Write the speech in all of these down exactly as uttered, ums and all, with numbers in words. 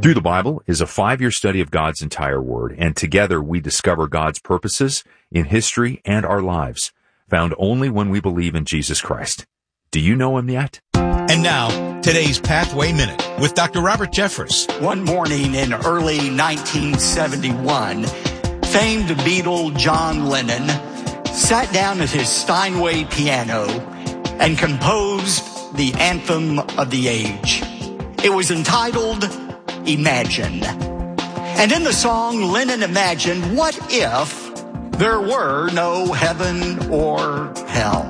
Through the Bible is a five-year study of God's entire Word, and together we discover God's purposes in history and our lives, found only when we believe in Jesus Christ. Do you know Him yet? And now, today's Pathway Minute with Doctor Robert Jeffress. One morning in early nineteen seventy-one, famed Beatle John Lennon sat down at his Steinway piano and composed the anthem of the age. It was entitled Imagine. And in the song, Lennon imagined, what if there were no heaven or hell?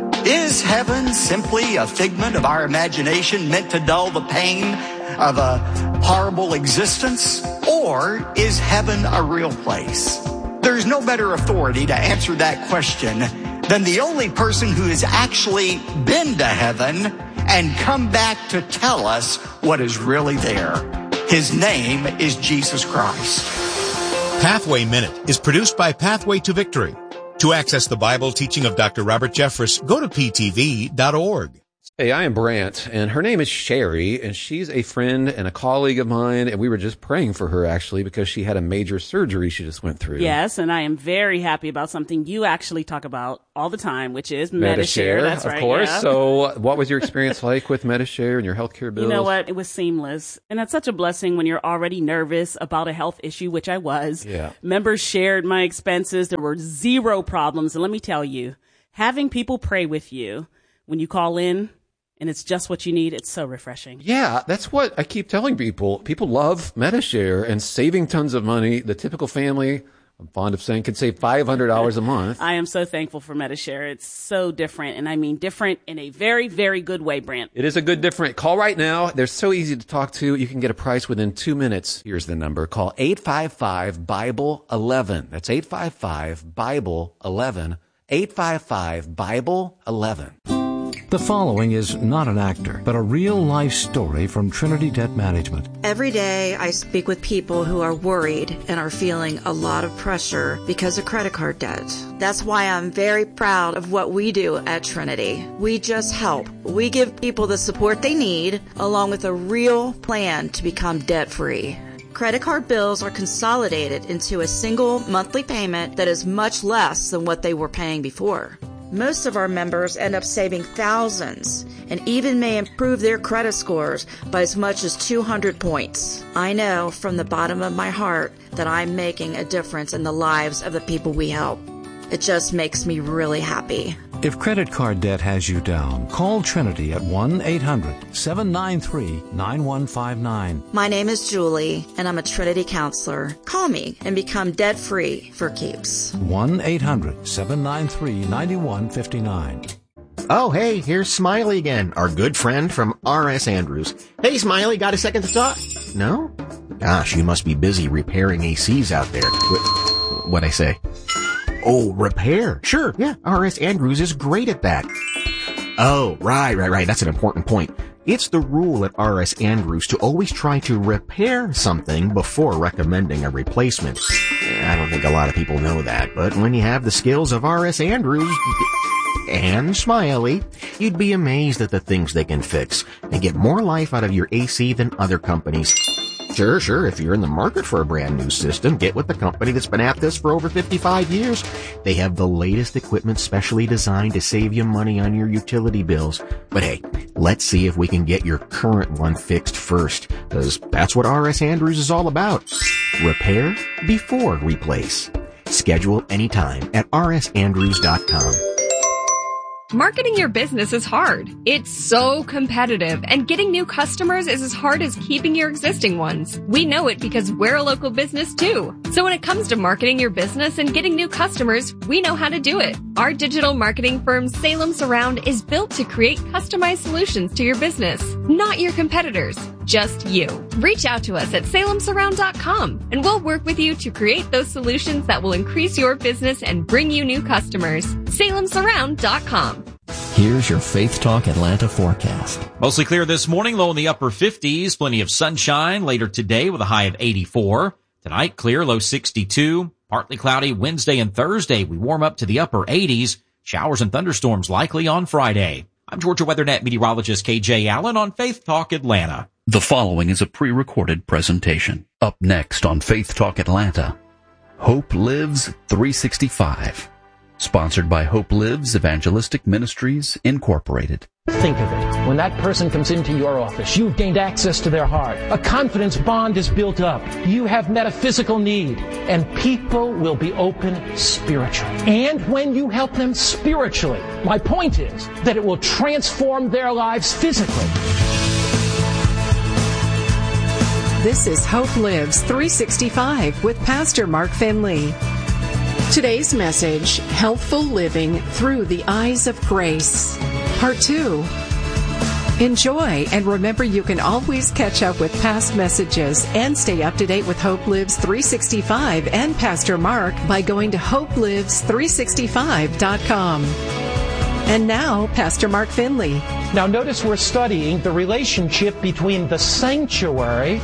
Is heaven simply a figment of our imagination meant to dull the pain of a horrible existence? Or is heaven a real place? There's no better authority to answer that question than the only person who has actually been to heaven and come back to tell us what is really there. His name is Jesus Christ. Pathway Minute is produced by Pathway to Victory. To access the Bible teaching of Doctor Robert Jeffress, go to p t v dot org. Hey, I am Brant, and her name is Sherry, and she's a friend and a colleague of mine, and we were just praying for her, actually, because she had a major surgery she just went through. Yes, and I am very happy about something you actually talk about all the time, which is Metashare. Metashare. That's of right, course. yeah. So what was your experience like with Metashare and your healthcare bills? You know what? It was seamless. And that's such a blessing when you're already nervous about a health issue, which I was. Yeah. Members shared my expenses. There were zero problems. And let me tell you, having people pray with you when you call in, and it's just what you need, it's so refreshing. Yeah, that's what I keep telling people. People love Metashare and saving tons of money. The typical family, I'm fond of saying, can save five hundred dollars a month. I am so thankful for Metashare. It's so different, and I mean different in a very, very good way, Brant. It is a good different. Call right now. They're so easy to talk to. You can get a price within two minutes. Here's the number. Call eight five five, Bible eleven. That's eight five five, Bible eleven. eight five five, Bible eleven. The following is not an actor, but a real-life story from Trinity Debt Management. Every day I speak with people who are worried and are feeling a lot of pressure because of credit card debt. That's why I'm very proud of what we do at Trinity. We just help. We give people the support they need, along with a real plan to become debt-free. Credit card bills are consolidated into a single monthly payment that is much less than what they were paying before. Most of our members end up saving thousands and even may improve their credit scores by as much as two hundred points. I know from the bottom of my heart that I'm making a difference in the lives of the people we help. It just makes me really happy. If credit card debt has you down, call Trinity at one eight hundred, seven nine three, nine one five nine. My name is Julie, and I'm a Trinity counselor. Call me and become debt-free for keeps. one eight hundred, seven nine three, nine one five nine. Oh, hey, here's Smiley again, our good friend from R S Andrews. Hey, Smiley, got a second to talk? No? Gosh, you must be busy repairing A Cs out there. What, what'd I say? Oh, repair. Sure, yeah, R S Andrews is great at that. Oh, right, right, right, that's an important point. It's the rule at R S Andrews to always try to repair something before recommending a replacement. I don't think a lot of people know that, but when you have the skills of R S Andrews and Smiley, you'd be amazed at the things they can fix and get more life out of your A C than other companies. Sure, sure, if you're in the market for a brand new system, get with the company that's been at this for over fifty-five years. They have the latest equipment specially designed to save you money on your utility bills. But hey, let's see if we can get your current one fixed first, because that's what R S Andrews is all about. Repair before replace. Schedule anytime at r s andrews dot com. Marketing your business is hard. It's so competitive, and getting new customers is as hard as keeping your existing ones. We know it because we're a local business too. So when it comes to marketing your business and getting new customers, we know how to do it. Our digital marketing firm, Salem Surround, is built to create customized solutions to your business, not your competitors, just you. Reach out to us at salem surround dot com, and we'll work with you to create those solutions that will increase your business and bring you new customers. salem surround dot com. Here's your Faith Talk Atlanta forecast. Mostly clear this morning, low in the upper fifties. Plenty of sunshine later today with a high of eighty-four. Tonight, clear, low sixty-two. Partly cloudy Wednesday and Thursday. We warm up to the upper eighties. Showers and thunderstorms likely on Friday. I'm Georgia WeatherNet meteorologist K J Allen on Faith Talk Atlanta. The following is a pre-recorded presentation. Up next on Faith Talk Atlanta, Hope Lives three sixty-five. Sponsored by Hope Lives Evangelistic Ministries, Incorporated. Think of it. When that person comes into your office, you've gained access to their heart. A confidence bond is built up. You have met a physical need, and people will be open spiritually. And when you help them spiritually, my point is that it will transform their lives physically. This is Hope Lives three sixty-five with Pastor Mark Finley. Today's message, Healthful Living Through the Eyes of Grace, Part two. Enjoy, and remember you can always catch up with past messages and stay up to date with Hope Lives three sixty-five and Pastor Mark by going to hope lives three sixty-five dot com. And now, Pastor Mark Finley. Now notice we're studying the relationship between the sanctuary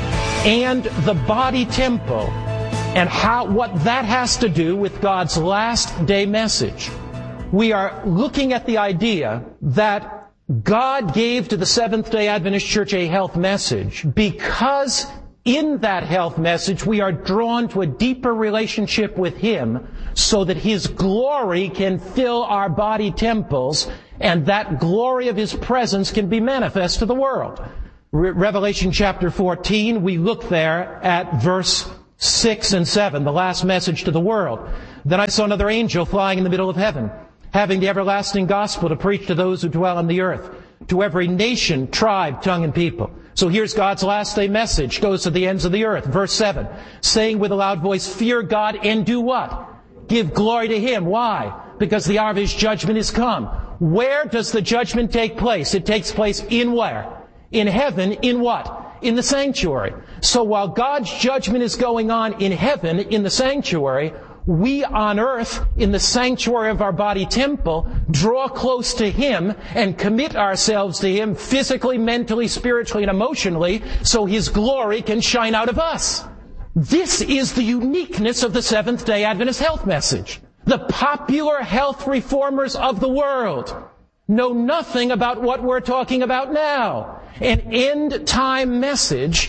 and the body temple, and how what that has to do with God's last day message. We are looking at the idea that God gave to the Seventh-day Adventist Church a health message because in that health message we are drawn to a deeper relationship with Him so that His glory can fill our body temples and that glory of His presence can be manifest to the world. Re- Revelation chapter fourteen, we look there at verse six and seven, the last message to the world. Then I saw another angel flying in the middle of heaven, having the everlasting gospel to preach to those who dwell on the earth, to every nation, tribe, tongue, and people. So here's God's last day message, goes to the ends of the earth. Verse seven, saying with a loud voice, fear God and do what? Give glory to Him. Why? Because the hour of His judgment is come. Where does the judgment take place? It takes place in where? In heaven. In what? In the sanctuary. So while God's judgment is going on in heaven, in the sanctuary, we on earth, in the sanctuary of our body temple, draw close to Him and commit ourselves to Him physically, mentally, spiritually, and emotionally so His glory can shine out of us. This is the uniqueness of the Seventh-day Adventist health message. The popular health reformers of the world know nothing about what we're talking about now. An end-time message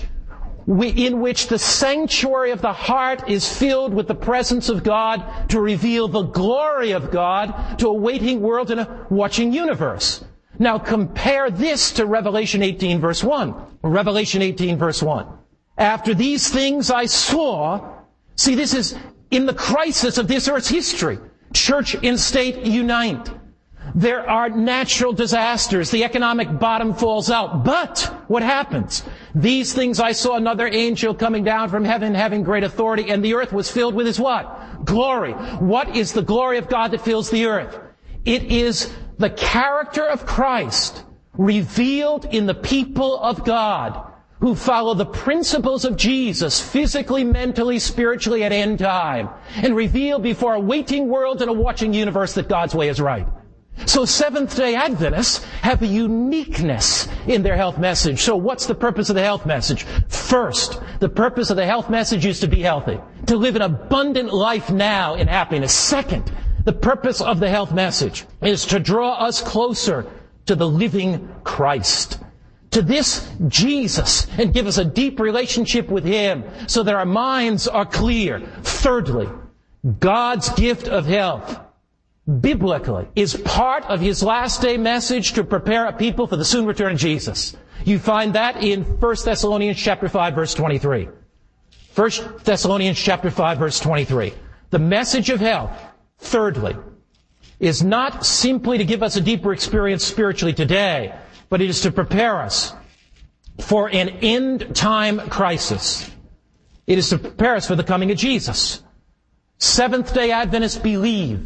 in which the sanctuary of the heart is filled with the presence of God to reveal the glory of God to a waiting world and a watching universe. Now compare this to Revelation eighteen verse one. Revelation eighteen verse one. After these things I saw, see this is in the crisis of this earth's history. Church and state unite. There are natural disasters. The economic bottom falls out. But what happens? These things I saw another angel coming down from heaven having great authority, and the earth was filled with His what? Glory. What is the glory of God that fills the earth? It is the character of Christ revealed in the people of God who follow the principles of Jesus physically, mentally, spiritually at end time and reveal before a waiting world and a watching universe that God's way is right. So Seventh-day Adventists have a uniqueness in their health message. So what's the purpose of the health message? First, the purpose of the health message is to be healthy, to live an abundant life now in happiness. Second, the purpose of the health message is to draw us closer to the living Christ, to this Jesus, and give us a deep relationship with Him so that our minds are clear. Thirdly, God's gift of health biblically is part of His last day message to prepare a people for the soon return of Jesus. You find that in First Thessalonians chapter five verse twenty-three. First Thessalonians chapter five verse twenty-three. The message of health, thirdly, is not simply to give us a deeper experience spiritually today, but it is to prepare us for an end time crisis. It is to prepare us for the coming of Jesus. Seventh-day Adventists believe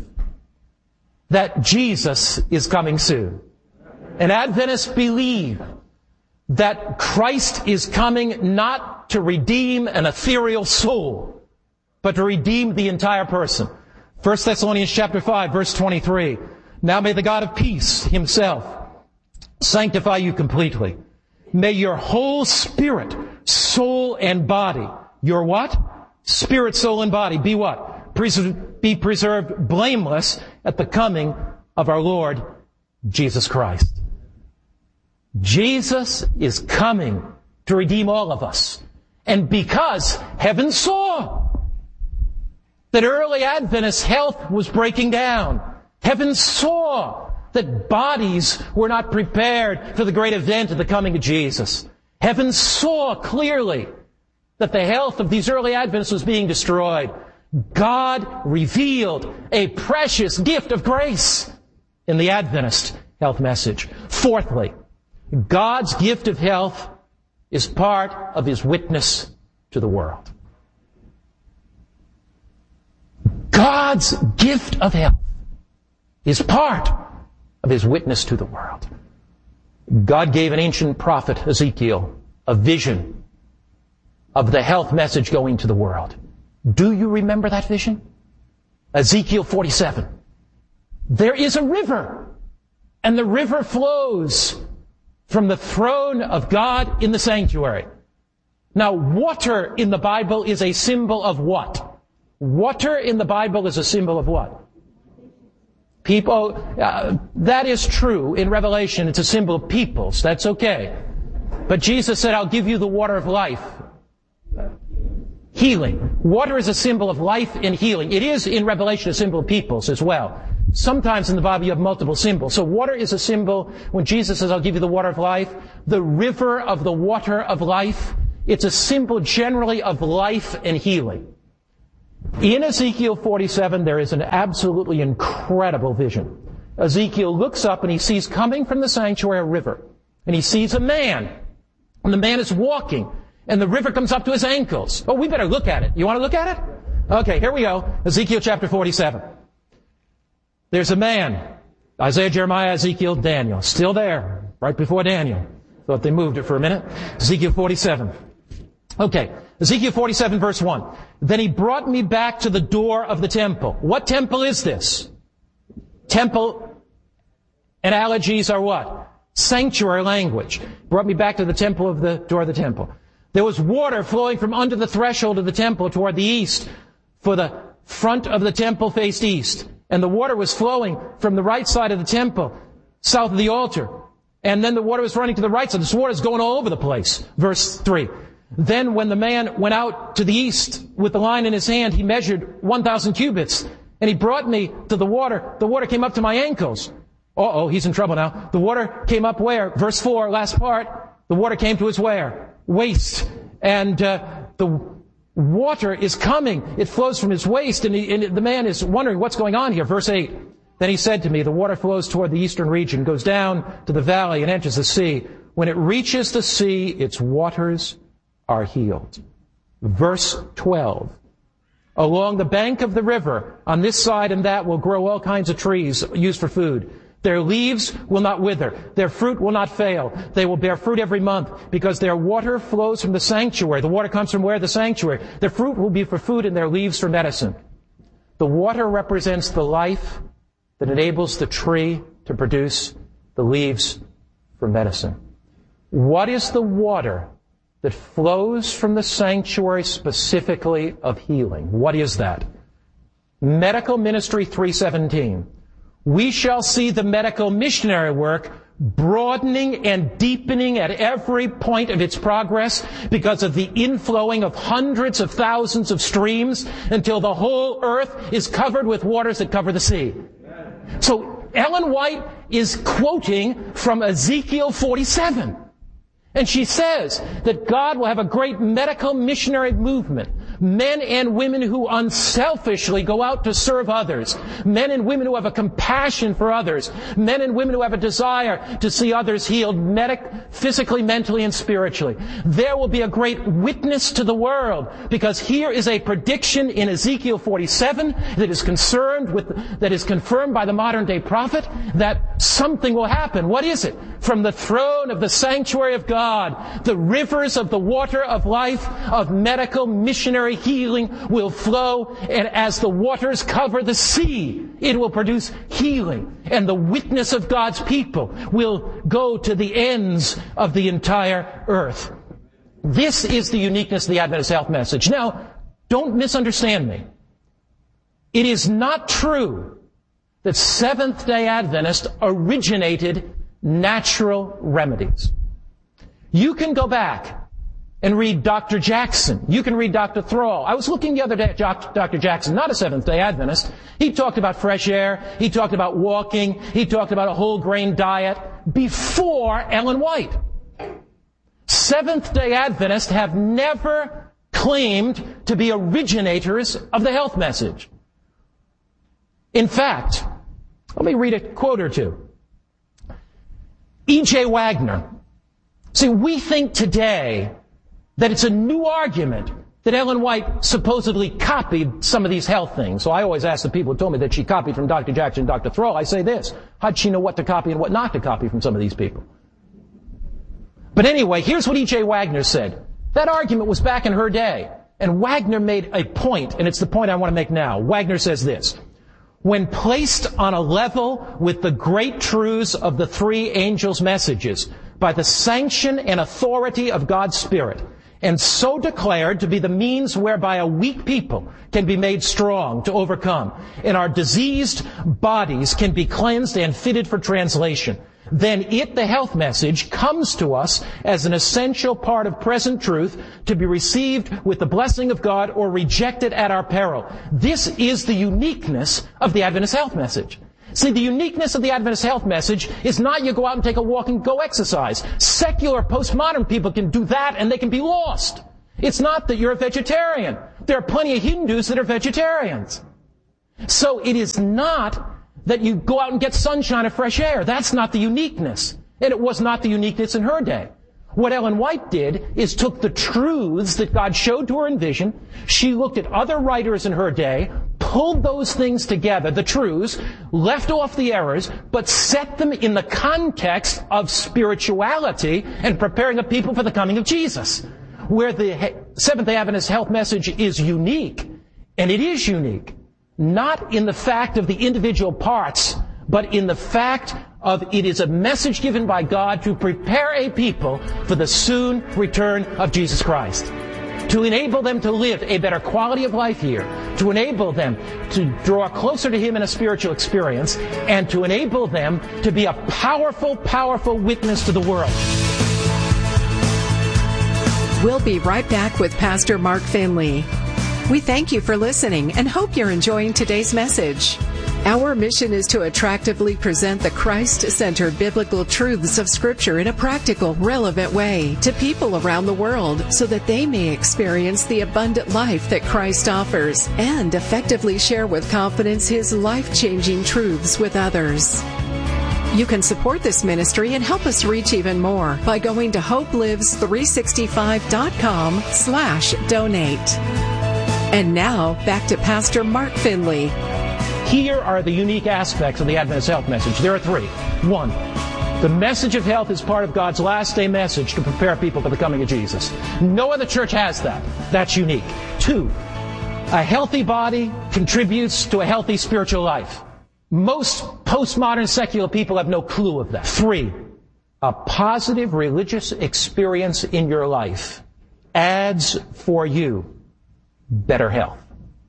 that Jesus is coming soon. And Adventists believe that Christ is coming not to redeem an ethereal soul, but to redeem the entire person. First Thessalonians chapter five, verse twenty-three. Now may the God of peace Himself sanctify you completely. May your whole spirit, soul, and body, your what? Spirit, soul, and body, be what? Be preserved blameless at the coming of our Lord Jesus Christ. Jesus is coming to redeem all of us. And because heaven saw that early Adventist health was breaking down, heaven saw that bodies were not prepared for the great event of the coming of Jesus. Heaven saw clearly that the health of these early Adventists was being destroyed. God revealed a precious gift of grace in the Adventist health message. Fourthly, God's gift of health is part of His witness to the world. God's gift of health is part of His witness to the world. God gave an ancient prophet, Ezekiel, a vision of the health message going to the world. Do you remember that vision? Ezekiel forty-seven. There is a river, and the river flows from the throne of God in the sanctuary. Now, water in the Bible is a symbol of what? Water in the Bible is a symbol of what? People, uh, that is true in Revelation. It's a symbol of peoples. That's okay. But Jesus said, I'll give you the water of life. Healing. Water is a symbol of life and healing. It is in Revelation a symbol of peoples as well. Sometimes in the Bible you have multiple symbols. So water is a symbol. When Jesus says, I'll give you the water of life, the river of the water of life, it's a symbol generally of life and healing. In Ezekiel forty-seven, there is an absolutely incredible vision. Ezekiel looks up and he sees coming from the sanctuary a river. And he sees a man. And the man is walking. And the river comes up to his ankles. Oh, we better look at it. You want to look at it? Okay, here we go. Ezekiel chapter forty-seven. There's a man. Isaiah, Jeremiah, Ezekiel, Daniel. Still there. Right before Daniel. Thought they moved it for a minute. Ezekiel forty-seven. Okay. Ezekiel forty-seven verse one. Then he brought me back to the door of the temple. What temple is this? Temple analogies are what? Sanctuary language. Brought me back to the temple of the door of the temple. There was water flowing from under the threshold of the temple toward the east, for the front of the temple faced east. And the water was flowing from the right side of the temple, south of the altar. And then the water was running to the right side. This water is going all over the place. Verse three. Then when the man went out to the east with the line in his hand, he measured one thousand cubits. And he brought me to the water. The water came up to my ankles. Uh-oh, he's in trouble now. The water came up where? Verse four, last part. The water came to his where? Waist. And uh, the water is coming. It flows from his waist. And, he, and the man is wondering what's going on here. Verse eight. Then he said to me, the water flows toward the eastern region, goes down to the valley and enters the sea. When it reaches the sea, its waters are healed. Verse twelve. Along the bank of the river, on this side and that, will grow all kinds of trees used for food. Their leaves will not wither. Their fruit will not fail. They will bear fruit every month because their water flows from the sanctuary. The water comes from where? The sanctuary. Their fruit will be for food and their leaves for medicine. The water represents the life that enables the tree to produce the leaves for medicine. What is the water that flows from the sanctuary specifically of healing? What is that? Medical Ministry three seventeen. We shall see the medical missionary work broadening and deepening at every point of its progress because of the inflowing of hundreds of thousands of streams until the whole earth is covered with waters that cover the sea. So Ellen White is quoting from Ezekiel forty-seven. And she says that God will have a great medical missionary movement. Men and women who unselfishly go out to serve others. Men and women who have a compassion for others. Men and women who have a desire to see others healed medic, physically, mentally, and spiritually. There will be a great witness to the world because here is a prediction in Ezekiel forty-seven that is concerned with, that is confirmed by the modern day prophet that something will happen. What is it? From the throne of the sanctuary of God, the rivers of the water of life, of medical missionary healing will flow, and as the waters cover the sea, it will produce healing, and the witness of God's people will go to the ends of the entire earth. This is the uniqueness of the Adventist health message. Now, don't misunderstand me. It is not true that Seventh-day Adventists originated natural remedies. You can go back and read Doctor Jackson. You can read Doctor Thrall. I was looking the other day at Doctor Jackson, not a Seventh-day Adventist. He talked about fresh air. He talked about walking. He talked about a whole grain diet before Ellen White. Seventh-day Adventists have never claimed to be originators of the health message. In fact, let me read a quote or two. E J Wagner. See, we think today that it's a new argument that Ellen White supposedly copied some of these health things. So I always ask the people who told me that she copied from Doctor Jackson and Doctor Thrall, I say this: how'd she know what to copy and what not to copy from some of these people? But anyway, here's what E J Wagner said. That argument was back in her day, and Wagner made a point, and it's the point I want to make now. Wagner says this: when placed on a level with the great truths of the three angels' messages by the sanction and authority of God's Spirit, and so declared to be the means whereby a weak people can be made strong to overcome, and our diseased bodies can be cleansed and fitted for translation, then it, the health message, comes to us as an essential part of present truth to be received with the blessing of God or rejected at our peril. This is the uniqueness of the Adventist health message. See, the uniqueness of the Adventist health message is not you go out and take a walk and go exercise. Secular, postmodern people can do that and they can be lost. It's not that you're a vegetarian. There are plenty of Hindus that are vegetarians. So it is not that you go out and get sunshine and fresh air. That's not the uniqueness. And it was not the uniqueness in her day. What Ellen White did is took the truths that God showed to her in vision. She looked at other writers in her day, pulled those things together, the truths, left off the errors, but set them in the context of spirituality and preparing a people for the coming of Jesus. Where the Seventh-day Adventist health message is unique, and it is unique, not in the fact of the individual parts, but in the fact of it is a message given by God to prepare a people for the soon return of Jesus Christ. To enable them to live a better quality of life here, to enable them to draw closer to Him in a spiritual experience, and to enable them to be a powerful, powerful witness to the world. We'll be right back with Pastor Mark Finley. We thank you for listening and hope you're enjoying today's message. Our mission is to attractively present the Christ-centered biblical truths of Scripture in a practical, relevant way to people around the world so that they may experience the abundant life that Christ offers and effectively share with confidence His life-changing truths with others. You can support this ministry and help us reach even more by going to hope lives three sixty-five dot com slash donate. And now, back to Pastor Mark Finley. Here are the unique aspects of the Adventist health message. There are three. One, the message of health is part of God's last day message to prepare people for the coming of Jesus. No other church has that. That's unique. Two, a healthy body contributes to a healthy spiritual life. Most postmodern secular people have no clue of that. Three, a positive religious experience in your life adds for you better health.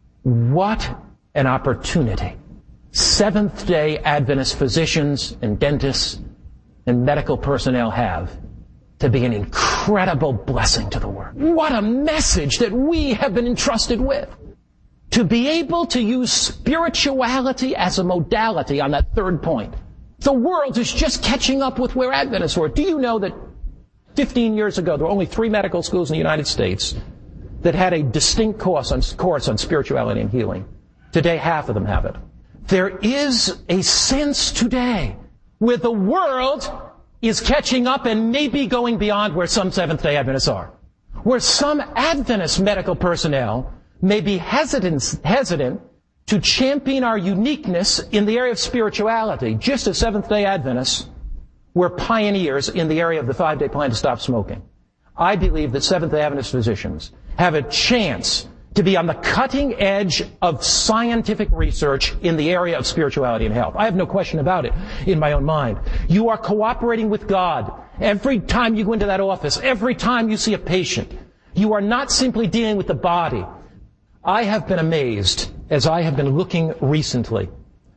What an opportunity Seventh-day Adventist physicians and dentists and medical personnel have to be an incredible blessing to the world. What a message that we have been entrusted with. To be able to use spirituality as a modality on that third point. The world is just catching up with where Adventists were. Do you know that fifteen years ago there were only three medical schools in the United States that had a distinct course on, course on spirituality and healing? Today, half of them have it. There is a sense today where the world is catching up and maybe going beyond where some Seventh-day Adventists are. Where some Adventist medical personnel may be hesitant, hesitant to champion our uniqueness in the area of spirituality, just as Seventh-day Adventists were pioneers in the area of the five-day plan to stop smoking. I believe that Seventh-day Adventist physicians have a chance to be on the cutting edge of scientific research in the area of spirituality and health. I have no question about it in my own mind. You are cooperating with God every time you go into that office, every time you see a patient. You are not simply dealing with the body. I have been amazed, as I have been looking recently,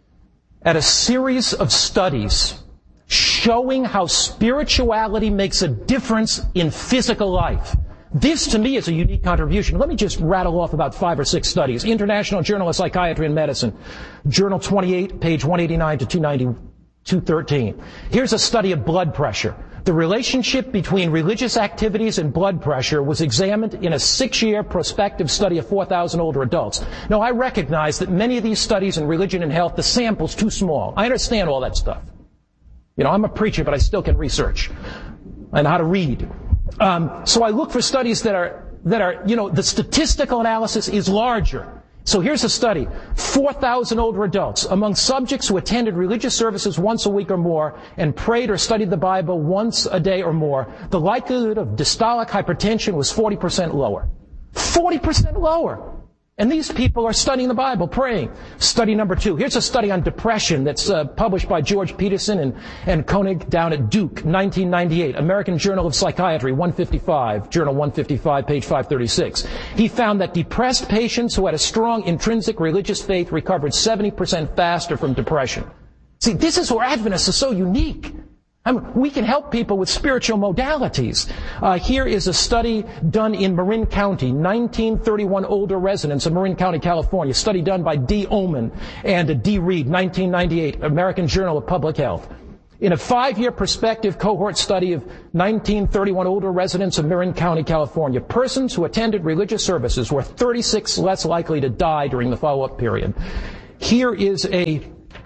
at a series of studies showing how spirituality makes a difference in physical life. This, to me, is a unique contribution. Let me just rattle off about five or six studies. International Journal of Psychiatry and Medicine, Journal twenty-eight, page one eighty-nine to two ninety, two thirteen. Here's a study of blood pressure. The relationship between religious activities and blood pressure was examined in a six-year prospective study of four thousand older adults. Now, I recognize that many of these studies in religion and health, the sample's too small. I understand all that stuff. You know, I'm a preacher, but I still can research and how to read. Um, so I look for studies that are, that are, you know, the statistical analysis is larger. So here's a study. four thousand older adults. Among subjects who attended religious services once a week or more and prayed or studied the Bible once a day or more, the likelihood of systolic hypertension was forty percent lower. forty percent lower. And these people are studying the Bible, praying. Study number two. Here's a study on depression that's uh, published by George Peterson and, and Koenig down at Duke, nineteen ninety-eight. American Journal of Psychiatry, one fifty-five. Journal one fifty-five, page five thirty-six. He found that depressed patients who had a strong intrinsic religious faith recovered seventy percent faster from depression. See, this is where Adventists are so unique. I mean, we can help people with spiritual modalities. Uh, here is a study done in Marin County, nineteen thirty-one older residents of Marin County, California. Study done by D. Oman and D. Reed, nineteen ninety-eight, American Journal of Public Health. In a five-year prospective cohort study of nineteen thirty-one older residents of Marin County, California, persons who attended religious services were thirty-six less likely to die during the follow-up period. Here is a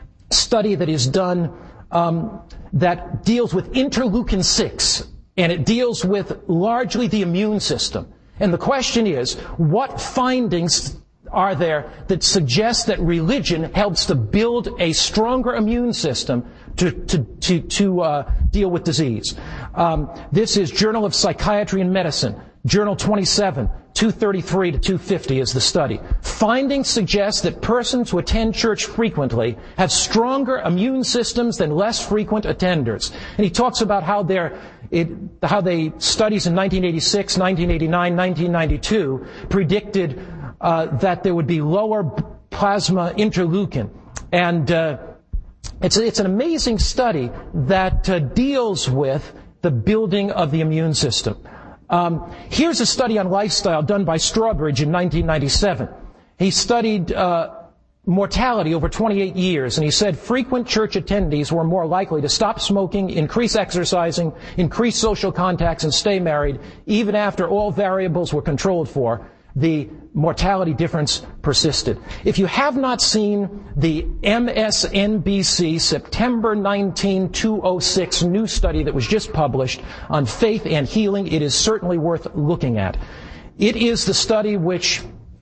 study that is done um, that deals with interleukin six, and it deals with largely the immune system. And the question is, what findings are there that suggest that religion helps to build a stronger immune system to to to, to uh, deal with disease? Um, this is Journal of Psychiatry and Medicine, Journal twenty-seven, two thirty-three to two fifty is the study. Findings suggest that persons who attend church frequently have stronger immune systems than less frequent attenders. And he talks about how they're It, how they studies in nineteen eighty-six, nineteen eighty-nine, nineteen ninety-two predicted uh, that there would be lower plasma interleukin, and uh, it's it's an amazing study that uh, deals with the building of the immune system. Um, here's a study on lifestyle done by Strawbridge in nineteen ninety-seven. He studied uh, mortality over twenty-eight years, and he said frequent church attendees were more likely to stop smoking, increase exercising, increase social contacts, and stay married, even after all variables were controlled for. The mortality difference persisted. If you have not seen the M S N B C September nineteenth, two thousand six new study that was just published on faith and healing, it is certainly worth looking at. It is the study which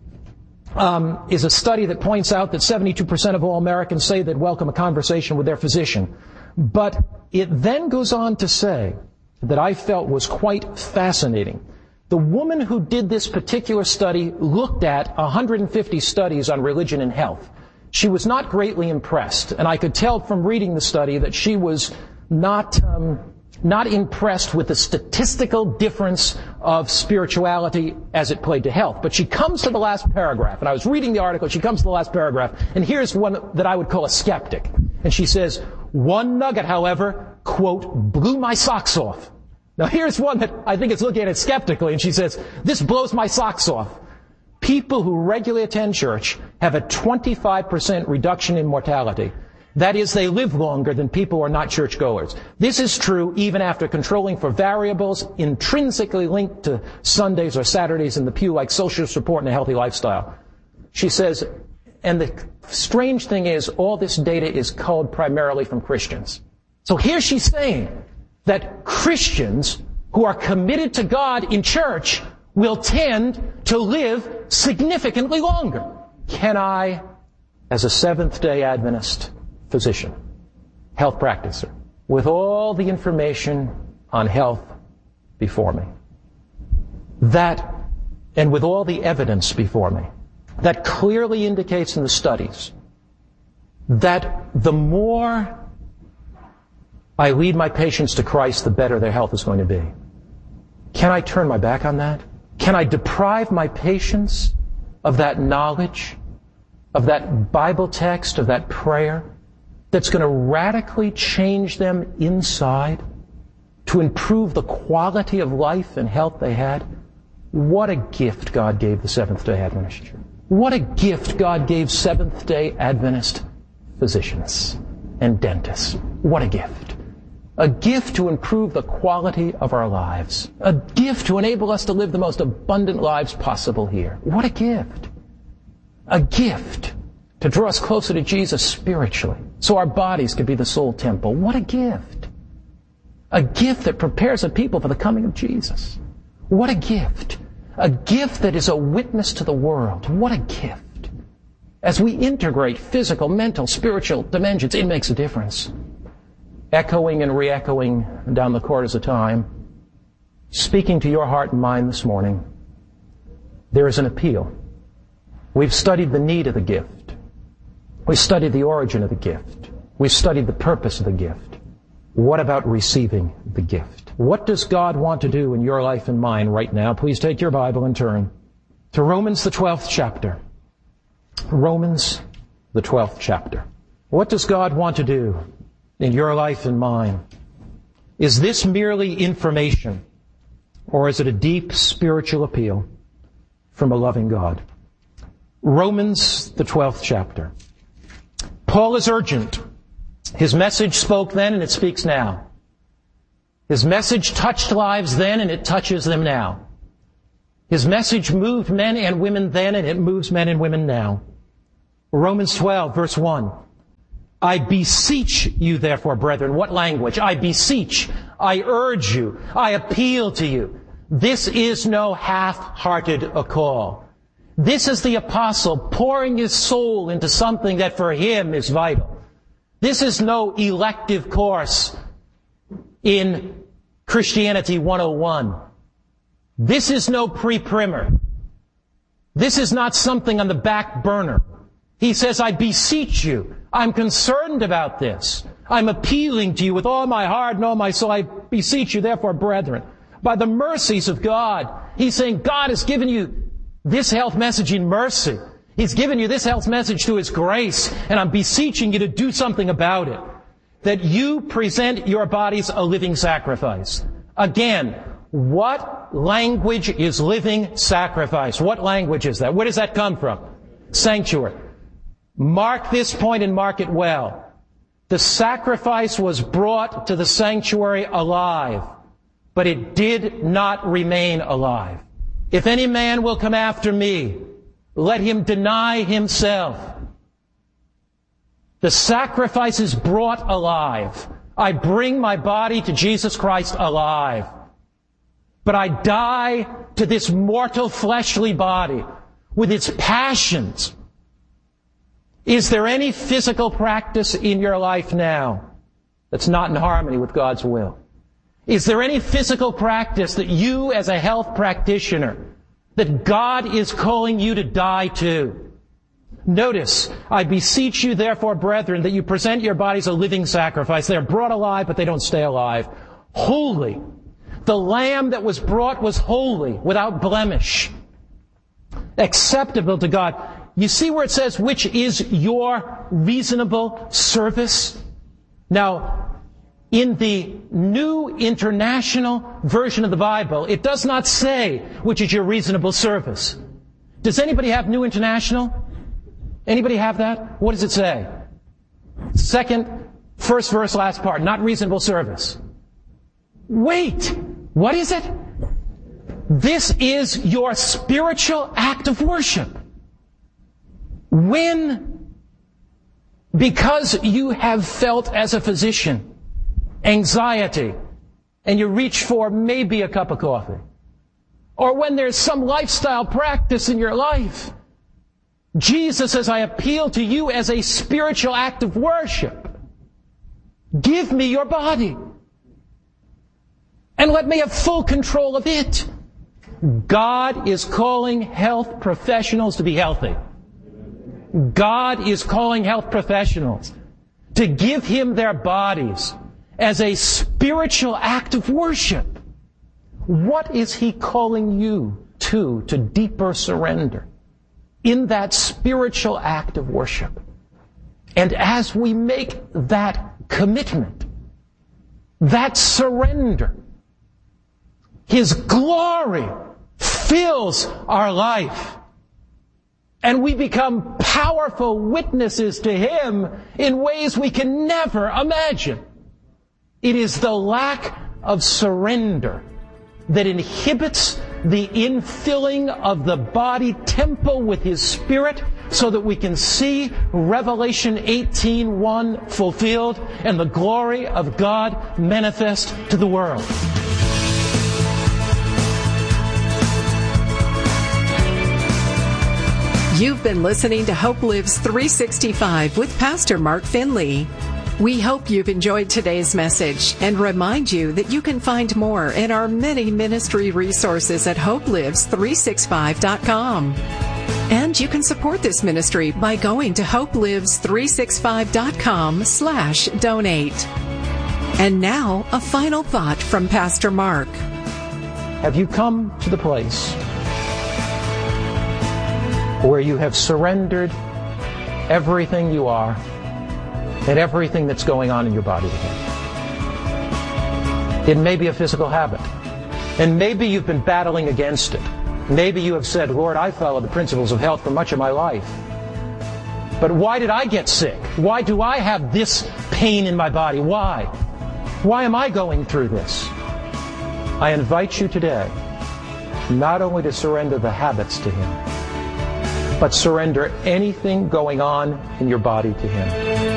Um, is a study that points out that seventy-two percent of all Americans say they'd welcome a conversation with their physician. But it then goes on to say that I felt was quite fascinating. The woman who did this particular study looked at one hundred fifty studies on religion and health. She was not greatly impressed, and I could tell from reading the study that she was not um, not impressed with the statistical difference of spirituality as it played to health. But she comes to the last paragraph, and I was reading the article, she comes to the last paragraph, and here's one that I would call a skeptic. And she says, one nugget, however, quote, blew my socks off. Now here's one that I think is looking at it skeptically, and she says, this blows my socks off. People who regularly attend church have a twenty-five percent reduction in mortality. That is, they live longer than people who are not churchgoers. This is true even after controlling for variables intrinsically linked to Sundays or Saturdays in the pew, like social support and a healthy lifestyle. She says, and the strange thing is, all this data is culled primarily from Christians. So here she's saying that Christians who are committed to God in church will tend to live significantly longer. Can I, as a Seventh-day Adventist physician, health practicer, with all the information on health before me, that, and with all the evidence before me, that clearly indicates in the studies that the more I lead my patients to Christ, the better their health is going to be. Can I turn my back on that? Can I deprive my patients of that knowledge, of that Bible text, of that prayer, that's going to radically change them inside to improve the quality of life and health they had? What a gift God gave the Seventh-day Adventist Church. What a gift God gave Seventh-day Adventist physicians and dentists. What a gift. A gift to improve the quality of our lives. A gift to enable us to live the most abundant lives possible here. What a gift. A gift to draw us closer to Jesus spiritually, so our bodies could be the soul temple. What a gift. A gift that prepares a people for the coming of Jesus. What a gift. A gift that is a witness to the world. What a gift. As we integrate physical, mental, spiritual dimensions, it makes a difference. Echoing and re-echoing down the corridors of time, speaking to your heart and mind this morning, there is an appeal. We've studied the need of the gift. We've studied the origin of the gift. We've studied the purpose of the gift. What about receiving the gift? What does God want to do in your life and mine right now? Please take your Bible and turn to Romans, the twelfth chapter. Romans, the twelfth chapter. What does God want to do in your life and mine? Is this merely information, or is it a deep spiritual appeal from a loving God? Romans, the twelfth chapter. Paul is urgent. His message spoke then and it speaks now. His message touched lives then and it touches them now. His message moved men and women then and it moves men and women now. Romans twelve, verse one. I beseech you, therefore, brethren. What language? I beseech. I urge you. I appeal to you. This is no half-hearted a call. This is the apostle pouring his soul into something that for him is vital. This is no elective course in Christianity one oh one. This is no pre-primer. This is not something on the back burner. He says, I beseech you. I'm concerned about this. I'm appealing to you with all my heart and all my soul. I beseech you, therefore, brethren, by the mercies of God. He's saying God has given you this health message in mercy. He's given you this health message to His grace, and I'm beseeching you to do something about it. That you present your bodies a living sacrifice. Again, what language is living sacrifice? What language is that? Where does that come from? Sanctuary. Mark this point and mark it well. The sacrifice was brought to the sanctuary alive, but it did not remain alive. If any man will come after me, let him deny himself. The sacrifice is brought alive. I bring my body to Jesus Christ alive. But I die to this mortal fleshly body with its passions. Is there any physical practice in your life now that's not in harmony with God's will? Is there any physical practice that you as a health practitioner, that God is calling you to die to? Notice, I beseech you therefore, brethren, that you present your bodies a living sacrifice. They are brought alive, but they don't stay alive. Holy. The lamb that was brought was holy, without blemish, acceptable to God. You see where it says, which is your reasonable service? Now, in the New International Version of the Bible, it does not say, which is your reasonable service. Does anybody have New International? Anybody have that? What does it say? Second, first verse, last part, not reasonable service. Wait, what is it? This is your spiritual act of worship. When, because you have felt as a physician anxiety, and you reach for maybe a cup of coffee, or when there's some lifestyle practice in your life, Jesus says, I appeal to you as a spiritual act of worship. Give me your body, and let me have full control of it. God is calling health professionals to be healthy. God is calling health professionals to give Him their bodies as a spiritual act of worship. What is He calling you to, to deeper surrender in that spiritual act of worship? And as we make that commitment, that surrender, His glory fills our life. And we become powerful witnesses to Him in ways we can never imagine. It is the lack of surrender that inhibits the infilling of the body temple with His Spirit so that we can see Revelation eighteen one fulfilled and the glory of God manifest to the world. You've been listening to Hope Lives three sixty-five with Pastor Mark Finley. We hope you've enjoyed today's message and remind you that you can find more in our many ministry resources at hope lives three sixty-five dot com. And you can support this ministry by going to hope lives three sixty-five dot com slash donate. And now, a final thought from Pastor Mark. Have you come to the place where you have surrendered everything you are and everything that's going on in your body to Him? It may be a physical habit, and maybe you've been battling against it. Maybe you have said, Lord, I follow the principles of health for much of my life. But why did I get sick? Why do I have this pain in my body? Why? Why am I going through this? I invite you today not only to surrender the habits to Him, but surrender anything going on in your body to Him.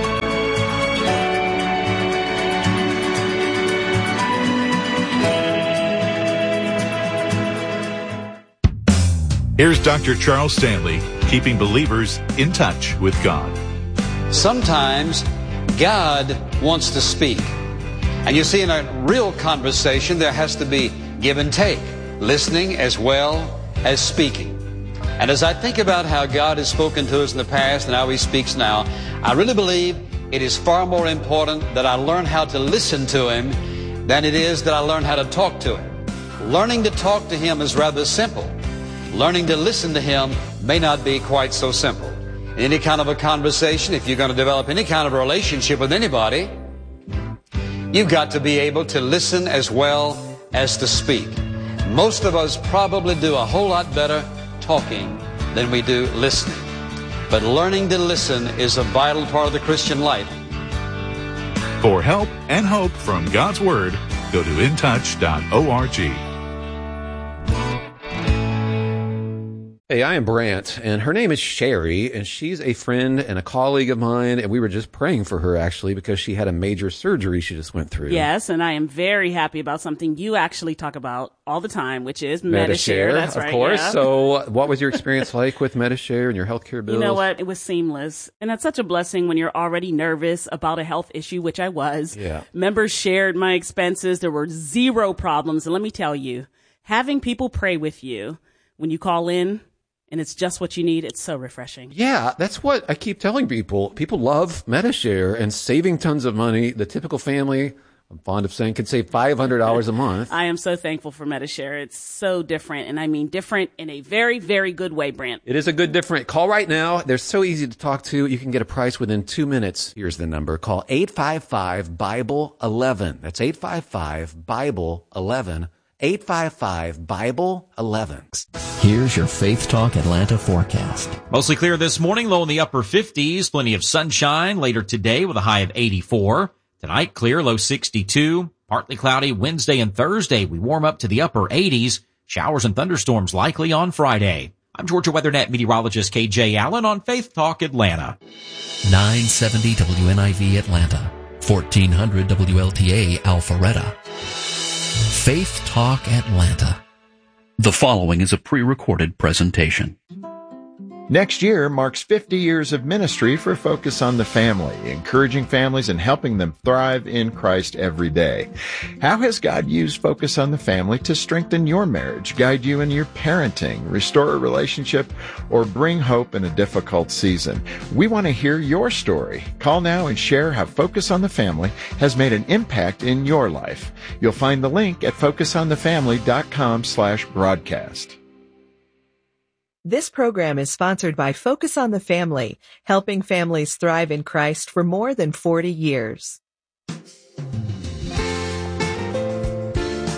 Here's Doctor Charles Stanley, keeping believers in touch with God. Sometimes God wants to speak. And you see, in a real conversation, there has to be give and take, listening as well as speaking. And as I think about how God has spoken to us in the past and how He speaks now, I really believe it is far more important that I learn how to listen to Him than it is that I learn how to talk to Him. Learning to talk to Him is rather simple. Learning to listen to Him may not be quite so simple. In any kind of a conversation, if you're going to develop any kind of a relationship with anybody, you've got to be able to listen as well as to speak. Most of us probably do a whole lot better talking than we do listening. But learning to listen is a vital part of the Christian life. For help and hope from God's Word, go to in touch dot org. Hey, I am Brant, and her name is Sherry, and she's a friend and a colleague of mine, and we were just praying for her, actually, because she had a major surgery she just went through. Yes, and I am very happy about something you actually talk about all the time, which is Medi-Share. Medi-Share, That's of right, course. yeah. So what was your experience like with Medi-Share and your healthcare bills? You know what? It was seamless. And that's such a blessing when you're already nervous about a health issue, which I was. Yeah. Members shared my expenses. There were zero problems. And let me tell you, having people pray with you when you call in, and it's just what you need, it's so refreshing. Yeah, that's what I keep telling people. People love Medi-Share and saving tons of money. The typical family, I'm fond of saying, can save five hundred dollars a month. I am so thankful for Medi-Share. It's so different, and I mean different in a very, very good way, Brant. It is a good different. Call right now. They're so easy to talk to. You can get a price within two minutes. Here's the number. Call eight five five, Bible eleven. That's eight five five, Bible eleven. eight five five, Bible eleven. Here's your Faith Talk Atlanta forecast. Mostly clear this morning, low in the upper fifties. Plenty of sunshine later today with a high of eighty-four. Tonight, clear, low sixty-two. Partly cloudy Wednesday and Thursday. We warm up to the upper eighties. Showers and thunderstorms likely on Friday. I'm Georgia WeatherNet meteorologist K J Allen on Faith Talk Atlanta. nine seventy W N I V Atlanta. fourteen hundred W L T A Alpharetta. Faith Talk Atlanta. The following is a pre-recorded presentation. Next year marks fifty years of ministry for Focus on the Family, encouraging families and helping them thrive in Christ every day. How has God used Focus on the Family to strengthen your marriage, guide you in your parenting, restore a relationship, or bring hope in a difficult season? We want to hear your story. Call now and share how Focus on the Family has made an impact in your life. You'll find the link at focus on the family dot com slash broadcast. This program is sponsored by Focus on the Family, helping families thrive in Christ for more than forty years.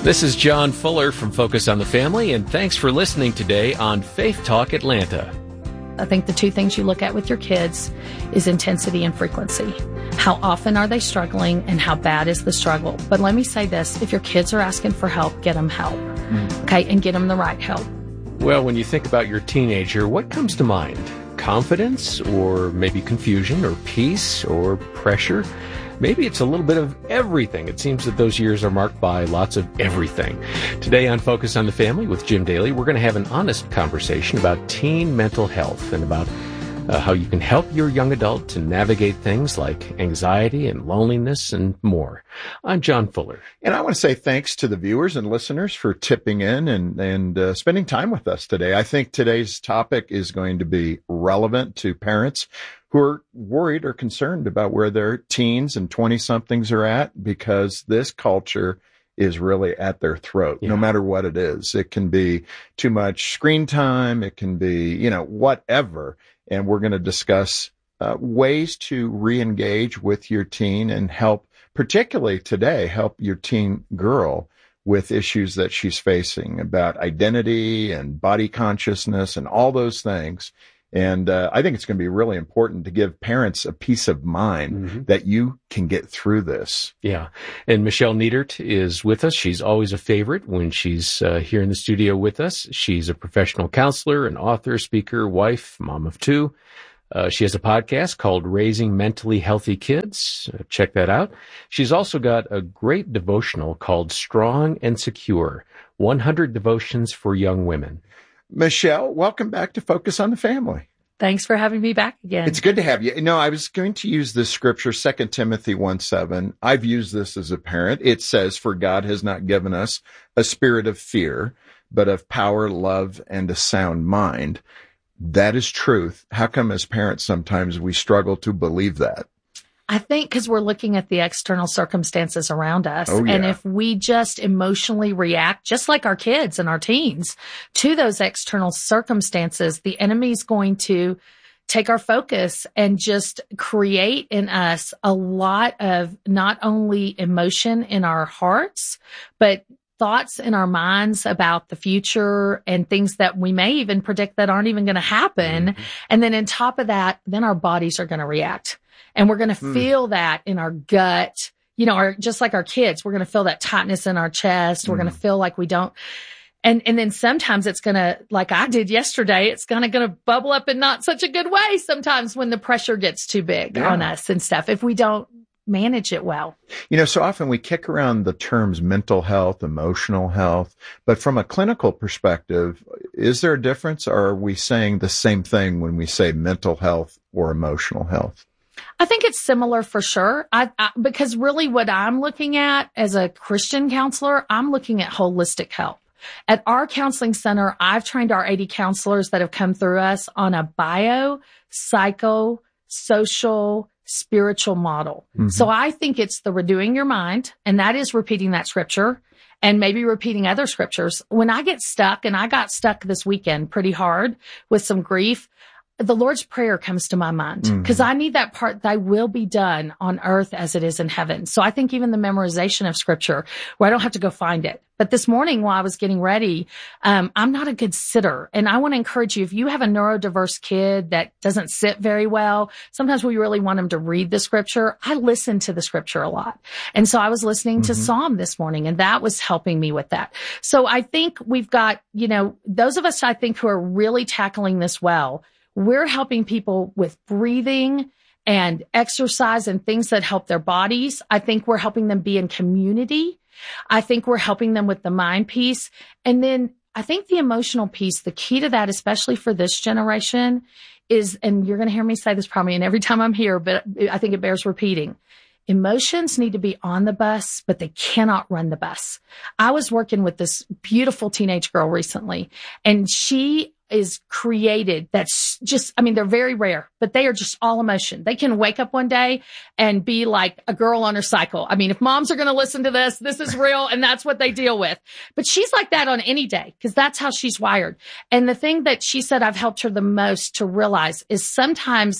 This is John Fuller from Focus on the Family, and thanks for listening today on Faith Talk Atlanta. I think the two things you look at with your kids is intensity and frequency. How often are they struggling and how bad is the struggle? But let me say this, if your kids are asking for help, get them help, mm. okay, and get them the right help. Well, when you think about your teenager, what comes to mind? Confidence, or maybe confusion, or peace, or pressure? Maybe it's a little bit of everything. It seems that those years are marked by lots of everything. Today on Focus on the Family with Jim Daly, we're going to have an honest conversation about teen mental health and about uh, how you can help your young adult to navigate things like anxiety and loneliness and more. I'm John Fuller. And I want to say thanks to the viewers and listeners for tipping in and, and uh, spending time with us today. I think today's topic is going to be relevant to parents who are worried or concerned about where their teens and twenty-somethings are at, because this culture is really at their throat, yeah. no matter what it is. It can be too much screen time. It can be, you know, whatever. And we're going to discuss uh, ways to re-engage with your teen and help, particularly today, help your teen girl with issues that she's facing about identity and body consciousness and all those things. And uh, I think it's going to be really important to give parents a peace of mind mm-hmm. that you can get through this. Yeah. And Michelle Niedert is with us. She's always a favorite when she's uh, here in the studio with us. She's a professional counselor, an author, speaker, wife, mom of two. Uh, she has a podcast called Raising Mentally Healthy Kids. Uh, check that out. She's also got a great devotional called Strong and Secure, one hundred Devotions for Young Women. Michelle, welcome back to Focus on the Family. Thanks for having me back again. It's good to have you. You know, I was going to use this scripture, Second Timothy one seven. I've used this as a parent. It says, "For God has not given us a spirit of fear, but of power, love, and a sound mind." That is truth. How come as parents sometimes we struggle to believe that? I think because we're looking at the external circumstances around us. Oh, yeah. And if we just emotionally react, just like our kids and our teens, to those external circumstances, the enemy's going to take our focus and just create in us a lot of not only emotion in our hearts, but thoughts in our minds about the future and things that we may even predict that aren't even going to happen. Mm-hmm. And then on top of that, then our bodies are going to react. And we're going to mm. feel that in our gut, you know, our, just like our kids, we're going to feel that tightness in our chest. Mm. We're going to feel like we don't. And, and then sometimes it's going to, like I did yesterday, it's kind of going to bubble up in not such a good way sometimes when the pressure gets too big yeah. on us and stuff, if we don't manage it well. You know, so often we kick around the terms mental health, emotional health, but from a clinical perspective, is there a difference, or are we saying the same thing when we say mental health or emotional health? I think it's similar for sure. I, I, because really what I'm looking at as a Christian counselor, I'm looking at holistic help. At our counseling center, I've trained our eighty counselors that have come through us on a bio, psycho, social, spiritual model. Mm-hmm. So I think it's the renewing your mind, and that is repeating that scripture and maybe repeating other scriptures. When I get stuck, and I got stuck this weekend pretty hard with some grief, the Lord's Prayer comes to my mind because mm-hmm. I need that part, thy will be done on earth as it is in heaven. So I think even the memorization of scripture where I don't have to go find it. But this morning while I was getting ready, um, I'm not a good sitter. And I want to encourage you, if you have a neurodiverse kid that doesn't sit very well, sometimes we really want them to read the scripture. I listen to the scripture a lot. And so I was listening mm-hmm. to Psalm this morning, and that was helping me with that. So I think we've got, you know, those of us I think who are really tackling this well, we're helping people with breathing and exercise and things that help their bodies. I think we're helping them be in community. I think we're helping them with the mind piece. And then I think the emotional piece, the key to that, especially for this generation, is, and you're going to hear me say this probably and every time I'm here, but I think it bears repeating. Emotions need to be on the bus, but they cannot run the bus. I was working with this beautiful teenage girl recently, and she is created that's just, I mean, they're very rare, but they are just all emotion. They can wake up one day and be like a girl on her cycle. I mean, if moms are going to listen to this, this is real, and that's what they deal with. But she's like that on any day because that's how she's wired. And the thing that she said I've helped her the most to realize is sometimes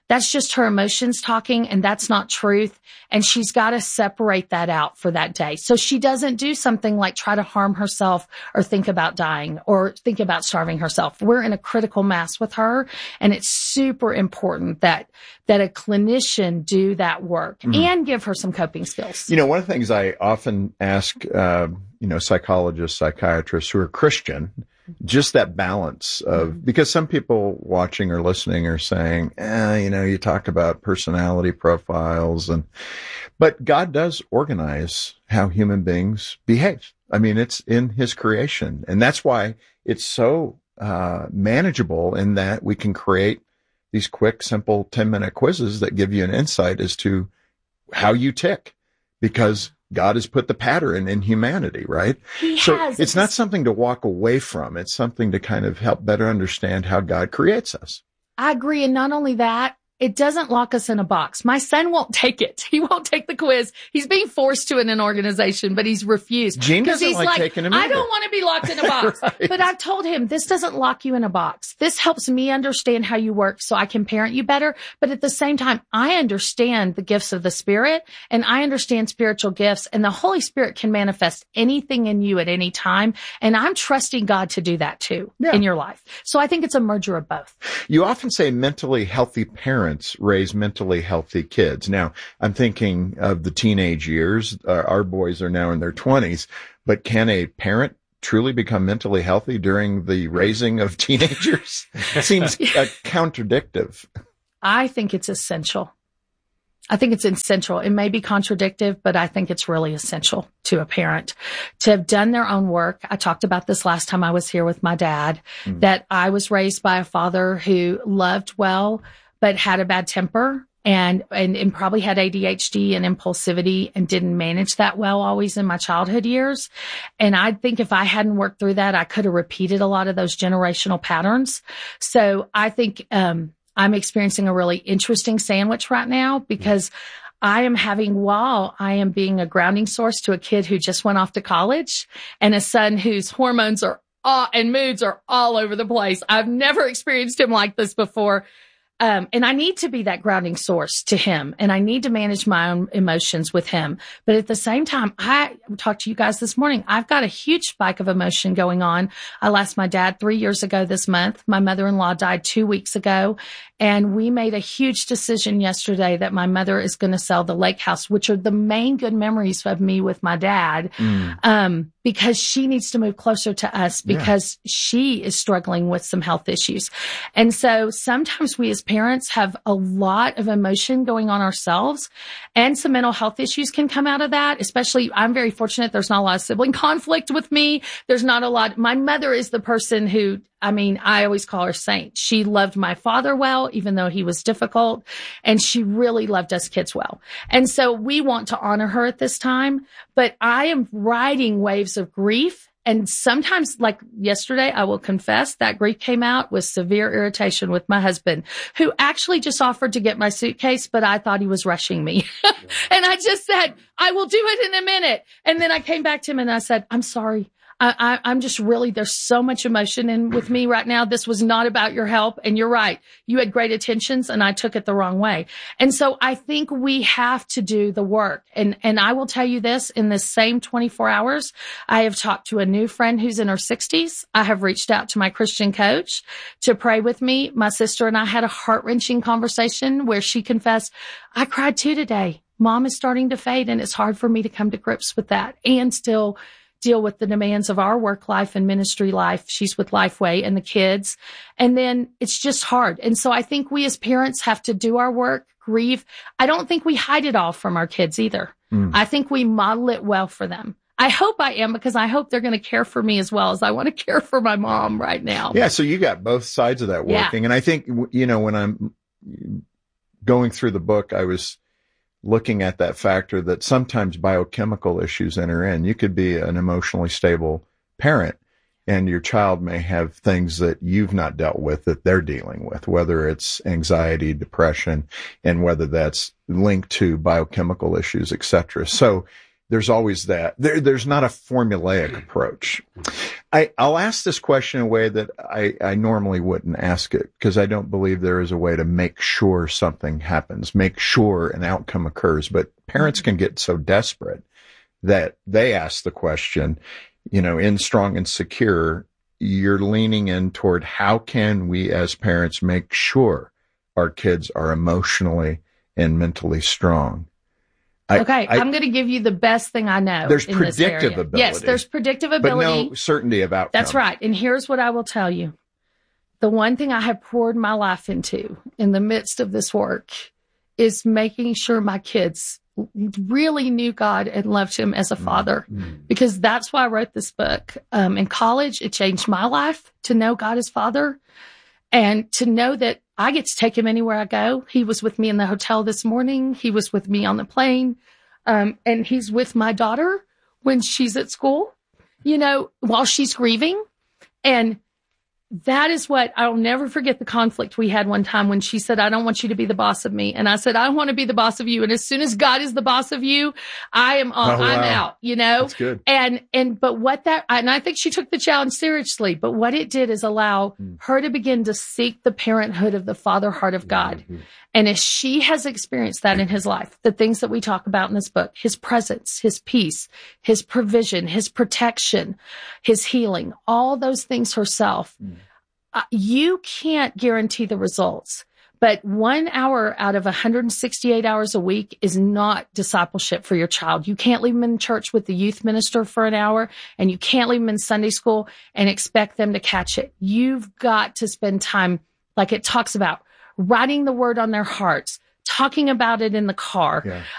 That's just her emotions talking, and that's not truth. And she's got to separate that out for that day. So she doesn't do something like try to harm herself or think about dying or think about starving herself. We're in a critical mass with her, and it's super important that that a clinician do that work mm-hmm. and give her some coping skills. You know, one of the things I often ask, uh, you know, psychologists, psychiatrists who are Christian, just that balance of, because some people watching or listening are saying, eh, you know, you talk about personality profiles and, but God does organize how human beings behave. I mean, it's in his creation. And that's why it's so, uh, manageable in that we can create these quick, simple ten minute quizzes that give you an insight as to how you tick, because God has put the pattern in humanity, right? He so has. It's not something to walk away from. It's something to kind of help better understand how God creates us. I agree. And not only that, it doesn't lock us in a box. My son won't take it. He won't take the quiz. He's being forced to in an organization, but he's refused. Gene doesn't he's like, like taking him I either. don't want to be locked in a box. Right. But I've told him, this doesn't lock you in a box. This helps me understand how you work so I can parent you better. But at the same time, I understand the gifts of the Spirit, and I understand spiritual gifts, and the Holy Spirit can manifest anything in you at any time. And I'm trusting God to do that too yeah. in your life. So I think it's a merger of both. You often say mentally healthy parents raise mentally healthy kids. Now, I'm thinking of the teenage years. Uh, our boys are now in their twenties, but can a parent truly become mentally healthy during the raising of teenagers? Seems uh, contradictive. I think it's essential. I think it's essential. It may be contradictive, but I think it's really essential to a parent to have done their own work. I talked about this last time I was here with my dad, mm. that I was raised by a father who loved well, but had a bad temper and, and, and probably had A D H D and impulsivity and didn't manage that well always in my childhood years. And I think if I hadn't worked through that, I could have repeated a lot of those generational patterns. So I think, um, I'm experiencing a really interesting sandwich right now because I am having, while I am being a grounding source to a kid who just went off to college and a son whose hormones are all, and moods are all over the place. I've never experienced him like this before. Um, and I need to be that grounding source to him, and I need to manage my own emotions with him. But at the same time, I talked to you guys this morning. I've got a huge spike of emotion going on. I lost my dad three years ago this month. My mother-in-law died two weeks ago. And we made a huge decision yesterday that my mother is going to sell the lake house, which are the main good memories of me with my dad, mm. um, because she needs to move closer to us because yeah. she is struggling with some health issues. And so sometimes we as parents have a lot of emotion going on ourselves, and some mental health issues can come out of that. Especially, I'm very fortunate. There's not a lot of sibling conflict with me. There's not a lot. My mother is the person who, I mean, I always call her saint. She loved my father well, even though he was difficult, and she really loved us kids well. And so we want to honor her at this time, but I am riding waves of grief. And sometimes, like yesterday, I will confess that grief came out with severe irritation with my husband, who actually just offered to get my suitcase, but I thought he was rushing me. And I just said, I will do it in a minute. And then I came back to him and I said, I'm sorry. I, I, I'm just really, there's so much emotion in with me right now. This was not about your help. And you're right. You had great intentions and I took it the wrong way. And so I think we have to do the work. And, and I will tell you this, in this same twenty-four hours, I have talked to a new friend who's in her sixties. I have reached out to my Christian coach to pray with me. My sister and I had a heart-wrenching conversation where she confessed, I cried too today. Mom is starting to fade and it's hard for me to come to grips with that and still deal with the demands of our work life and ministry life. She's with Lifeway and the kids. And then it's just hard. And so I think we as parents have to do our work, grieve. I don't think we hide it all from our kids either. Mm. I think we model it well for them. I hope I am, because I hope they're going to care for me as well as I want to care for my mom right now. Yeah. So you got both sides of that working. Yeah. And I think, you know, when I'm going through the book, I was looking at that factor that sometimes biochemical issues enter in. You could be an emotionally stable parent and your child may have things that you've not dealt with that they're dealing with, whether it's anxiety, depression, and whether that's linked to biochemical issues, et cetera. So there's always that. There, there's not a formulaic approach. I, I'll ask this question in a way that I, I normally wouldn't ask it, because I don't believe there is a way to make sure something happens, make sure an outcome occurs. But parents can get so desperate that they ask the question, you know, in Strong and Secure, you're leaning in toward how can we as parents make sure our kids are emotionally and mentally strong. I, okay, I, I'm going to give you the best thing I know. There's in predictive this area. ability. Yes, there's predictive ability. But no certainty of outcome. That's right. And here's what I will tell you. The one thing I have poured my life into in the midst of this work is making sure my kids really knew God and loved him as a father, mm-hmm. because that's why I wrote this book. Um, in college, it changed my life to know God as Father and to know that I get to take him anywhere I go. He was with me in the hotel this morning. He was with me on the plane. Um, and he's with my daughter when she's at school, you know, while she's grieving. And that is what I'll never forget, the conflict we had one time when she said, I don't want you to be the boss of me. And I said, I want to be the boss of you. And as soon as God is the boss of you, I am on, oh, wow. I'm out, you know, that's good. And, and, but what that, and I think she took the challenge seriously, but what it did is allow mm. her to begin to seek the parenthood of the father heart of God. Mm-hmm. And as she has experienced that in his life, the things that we talk about in this book, his presence, his peace, his provision, his protection, his healing, all those things herself, mm. uh, you can't guarantee the results. But one hour out of one hundred sixty-eight hours a week is not discipleship for your child. You can't leave them in church with the youth minister for an hour, and you can't leave them in Sunday school and expect them to catch it. You've got to spend time, like it talks about, writing the word on their hearts, talking about it in the car. Yeah.